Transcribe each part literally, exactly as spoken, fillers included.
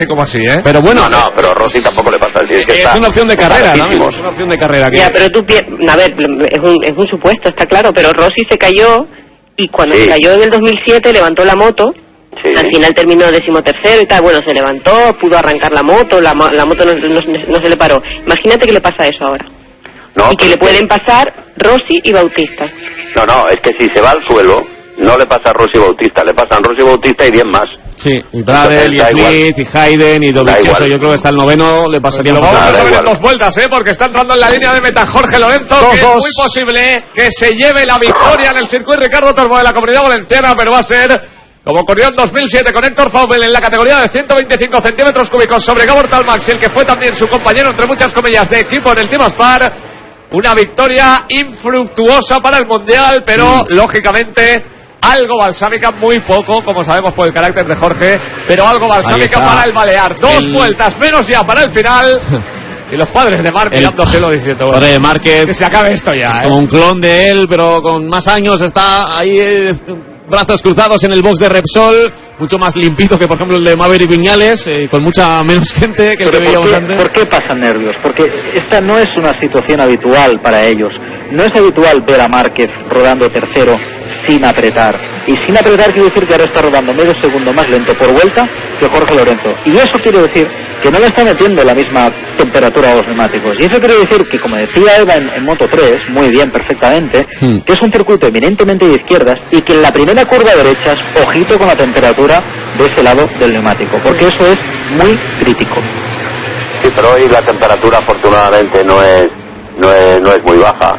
como así, ¿eh? Pero bueno, no, no, pero Rossi tampoco le pasa así. Es, que es está una opción de carrera, ¿no? Es una opción de carrera. Que... Ya, pero tú, a ver, es un, es un supuesto, está claro, pero Rossi se cayó y cuando sí. se cayó en el dos mil siete levantó la moto, sí. al final terminó decimotercero y tal, bueno, se levantó, pudo arrancar la moto, la, la moto no, no, no se le paró. Imagínate que le pasa eso ahora. No, y que le pueden pasar Rossi y Bautista. No, no, es que si se va al suelo, no le pasa a Rossi y Bautista, le pasan Rossi y Bautista y diez más. Sí, y Bradel, y Smith, y Hayden, y Dovizioso, yo creo que hasta el noveno le pasaría lo mismo. Vamos a ver en dos vueltas, ¿eh? Porque está entrando en la línea de meta Jorge Lorenzo, dos, que dos. es muy posible que se lleve la victoria en el circuito Ricardo Tormo de la Comunidad Valenciana, pero va a ser, como ocurrió en dos mil siete con Héctor Faubel en la categoría de ciento veinticinco centímetros cúbicos sobre Gabor Talmax, el que fue también su compañero, entre muchas comillas, de equipo en el Team Aspar. Una victoria infructuosa para el Mundial, pero, mm. lógicamente... algo balsámica, muy poco, como sabemos por el carácter de Jorge, pero algo balsámica para el Balear. Dos el... vueltas menos ya para el final. Y los padres de Marc mirándoselo diciendo, bueno, padre de Márquez, que se acabe esto ya. Es ¿eh? como un clon de él, pero con más años, está ahí, eh, brazos cruzados en el box de Repsol, mucho más limpito que por ejemplo el de Maverick Viñales, eh, con mucha menos gente que el que veíamos antes. ¿Por qué pasan nervios? Porque esta no es una situación habitual para ellos. No es habitual ver a Márquez rodando tercero sin apretar. Y sin apretar quiere decir que ahora está rodando medio segundo más lento por vuelta que Jorge Lorenzo. Y eso quiere decir que no le está metiendo la misma temperatura a los neumáticos. Y eso quiere decir que, como decía Eva en, en Moto tres, muy bien, perfectamente, hmm. que es un circuito eminentemente de izquierdas y que en la primera curva derechas, ojito con la temperatura de ese lado del neumático, porque eso es muy crítico. Sí, pero hoy la temperatura afortunadamente no es, no es, no es muy baja.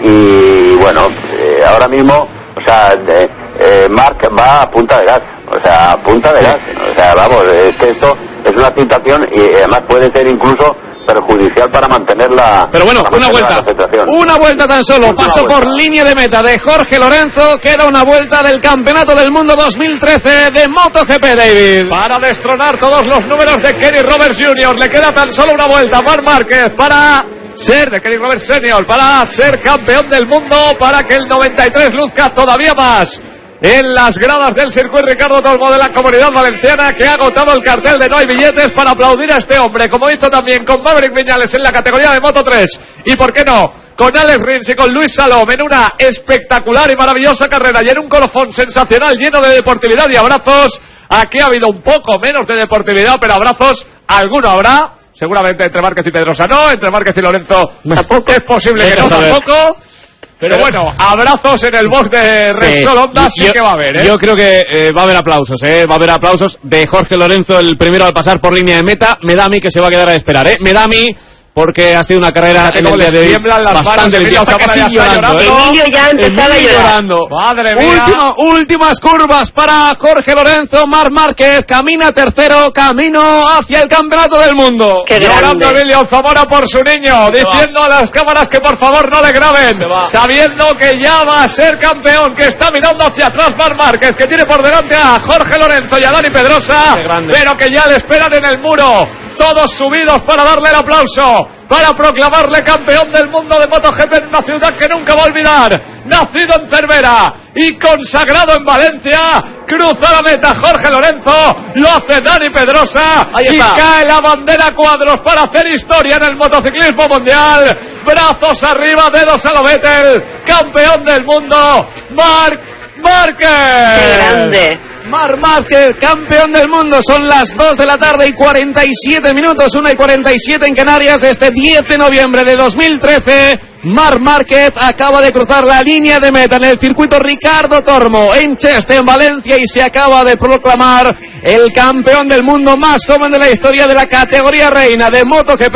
Y bueno, eh, ahora mismo, o sea, eh, eh, Marc va a punta de gas, o sea, a punta de gas, o sea, vamos, es que esto es una situación y además puede ser incluso perjudicial para mantener la. Pero bueno, una vuelta, una vuelta tan solo, Última paso vuelta. por línea de meta de Jorge Lorenzo, queda una vuelta del Campeonato del Mundo dos mil trece de MotoGP, David. Para destronar todos los números de Kenny Roberts junior, le queda tan solo una vuelta, Marc Márquez, para ser de Kenny Roberts senior, para ser campeón del mundo, para que el noventa y tres luzca todavía más en las gradas del circuito Ricardo Tormo de la Comunidad Valenciana, que ha agotado el cartel de no hay billetes para aplaudir a este hombre, como hizo también con Maverick Viñales en la categoría de Moto tres, y por qué no, con Alex Rins y con Luis Salom en una espectacular y maravillosa carrera y en un colofón sensacional lleno de deportividad y abrazos. Aquí ha habido un poco menos de deportividad, pero abrazos alguno habrá. Seguramente entre Márquez y Pedrosa no, entre Márquez y Lorenzo tampoco es posible que no tampoco. Pero, pero bueno, abrazos en el box de Repsol sí, Honda sí que va a haber, ¿eh? Yo creo que eh, va a haber aplausos, ¿eh? Va a haber aplausos de Jorge Lorenzo, el primero al pasar por línea de meta. Me da a mí que se va a quedar a esperar, ¿eh? Me da a mí porque ha sido una carrera en el día de hoy bastante limpia. Está casi llorando, ¿eh? Emilio ya empezaba llorando. Madre mía. Última, últimas curvas para Jorge Lorenzo. Marc Márquez camina tercero, camino hacia el Campeonato del Mundo. Qué llorando Emilio Zamora por su niño, se diciendo va. a las cámaras que por favor no le graben, sabiendo que ya va a ser campeón, que está mirando hacia atrás Marc Márquez, que tiene por delante a Jorge Lorenzo y a Dani Pedrosa, pero que ya le esperan en el muro, todos subidos para darle el aplauso, para proclamarle campeón del mundo de MotoGP en una ciudad que nunca va a olvidar. Nacido en Cervera y consagrado en Valencia, cruza la meta Jorge Lorenzo, lo hace Dani Pedrosa y cae la bandera cuadros para hacer historia en el motociclismo mundial. Brazos arriba, dedos a lo Vettel, campeón del mundo, Marc Márquez. ¡Qué grande! Marc Márquez, campeón del mundo. Son las dos de la tarde y cuarenta y siete minutos, una y cuarenta y siete en Canarias, de este diez de noviembre de dos mil trece. Marc Márquez acaba de cruzar la línea de meta en el circuito Ricardo Tormo en Cheste, en Valencia, y se acaba de proclamar el campeón del mundo más joven de la historia de la categoría reina de MotoGP.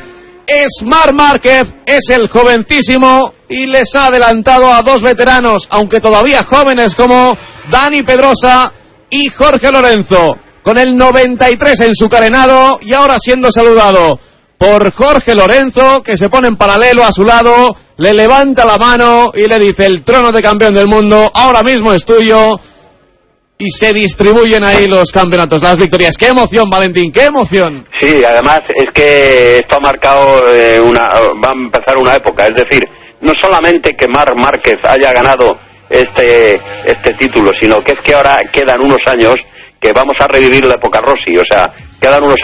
Es Marc Márquez, es el jovencísimo, y les ha adelantado a dos veteranos, aunque todavía jóvenes, como Dani Pedrosa y Jorge Lorenzo, con el noventa y tres en su carenado, y ahora siendo saludado por Jorge Lorenzo, que se pone en paralelo a su lado, le levanta la mano y le dice: el trono de campeón del mundo ahora mismo es tuyo. Y se distribuyen ahí los campeonatos, las victorias. ¡Qué emoción, Valentín! ¡Qué emoción! Sí, además es que esto ha marcado eh, una, va a empezar una época. Es decir, no solamente que Marc Márquez haya ganado este este título, sino que es que ahora quedan unos años que vamos a revivir la época Rossi. O sea, quedan unos